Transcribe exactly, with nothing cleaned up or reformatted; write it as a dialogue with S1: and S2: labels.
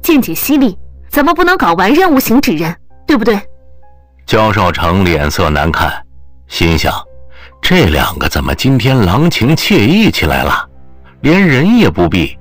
S1: 见解犀利，咱们不能搞完任务型指认，对不对？
S2: 焦少成脸色难看，心想这两个怎么今天郎情妾意起来了，连人也不避，